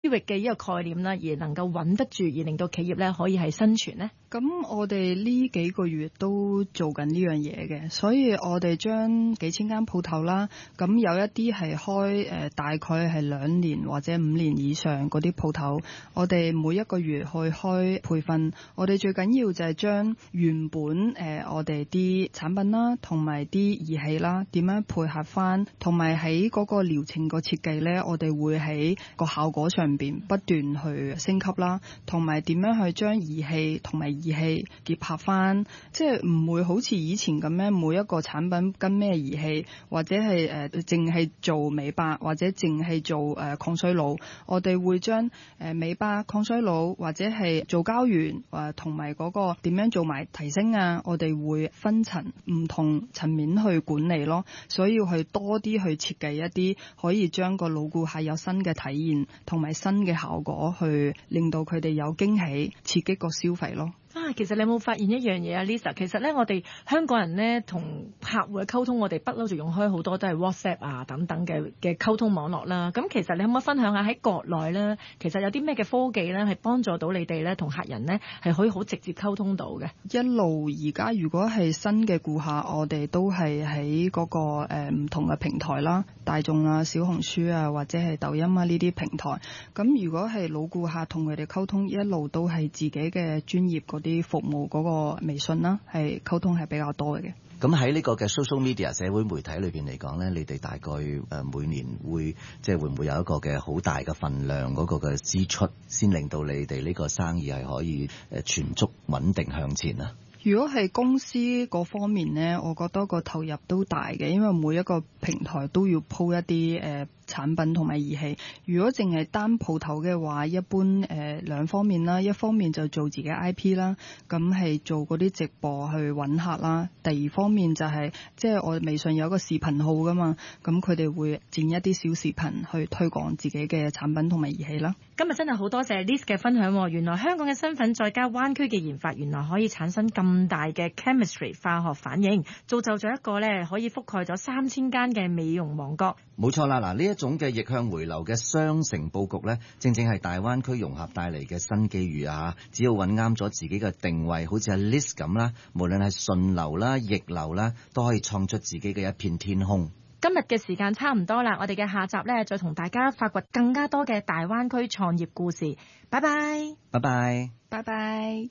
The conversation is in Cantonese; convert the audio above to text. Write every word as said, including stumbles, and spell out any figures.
區域嘅呢個概念啦，而能夠穩得住，而令到企業咧可以係生存呢？ 咁我哋呢幾個月都做緊呢樣嘢嘅，所以我哋將幾千間鋪頭啦，咁有一啲係開誒、呃、大概係兩年或者五年以上嗰啲鋪頭，我哋每一個月去開培訓，我哋最緊要就係將原本誒、呃、我哋啲產品啦，同埋啲儀器啦，點樣配合翻，同埋喺嗰個療程個設計咧，我哋會喺個效果上邊不斷去升級啦，同埋點樣去將儀器同埋儀器結合翻，即係唔會好似以前咁樣每一個產品跟咩儀器，或者係誒淨係做美白，或者淨係做誒、呃、抗衰老。我哋會將誒、呃、美白、抗衰老或者係做膠原誒同埋嗰個點樣做埋提升啊，我哋會分層唔同層面去管理咯。所以要去多啲去設計一啲可以將個老顧客有新嘅體驗同埋新嘅效果，去令到佢哋有驚喜，刺激個消費咯。 啊，其實你有冇發現一樣嘢啊 Lisa？ 其實咧，我哋香港人咧同客戶嘅溝通，我哋不嬲就用開好多都係 WhatsApp 啊等等嘅嘅溝通網絡啦。咁其實你可唔可以分享下喺國內咧，其實有啲咩嘅科技咧係幫助到你哋咧同客人咧係可以好直接溝通到嘅？ 一路而家如果係新嘅顧客，我哋都係喺嗰個誒唔、呃、同嘅平台啦，大眾啊、小紅書啊或者係抖音啊呢啲平台。咁如果係老顧客同佢哋溝通，一路都係自己嘅專業啲服務嗰個微信啦，係溝通係比較多嘅。 咁喺呢個嘅 social media 社會媒體裏邊嚟講咧，你哋大概誒每年會即係會唔會有一個嘅好大嘅份量嗰個嘅支出，先令到你哋呢個生意係可以誒全足穩定向前啊？ 如果係公司嗰方面呢，我覺得個投入都大嘅，因為每一個平台都要鋪一啲誒、呃、產品同埋儀器。如果淨係單鋪頭嘅話，一般誒、呃、兩方面啦，一方面就做自己 I P 啦，咁係做嗰啲直播去揾客啦。第二方面就係、是、即係我微信有一個視頻號噶嘛，咁佢哋會剪一啲小視頻去推廣自己嘅產品同埋儀器啦。 今日真係好多謝 Liz 嘅分享，原來香港嘅身份再加灣區嘅研發，原來可以產生咁大嘅 chemistry 化學反應，造就咗一個咧可以覆蓋咗三千間嘅美容王國。 冇錯啦，嗱呢一種嘅逆向回流嘅雙城佈局咧，正正係大灣區融合帶嚟嘅新機遇啊！只要揾啱咗自己嘅定位，好似阿 Liz 咁啦，無論係順流啦、逆流啦，都可以創出自己嘅一片天空。 今日嘅時間差唔多啦，我哋嘅下集呢，再同大家發掘更加多嘅大灣區創業故事。拜拜， 拜拜， 拜拜。